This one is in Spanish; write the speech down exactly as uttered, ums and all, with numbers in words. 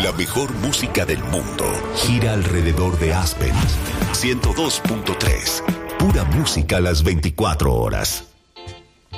La mejor música del mundo gira alrededor de Aspen. ciento dos punto tres. Pura música a las veinticuatro horas.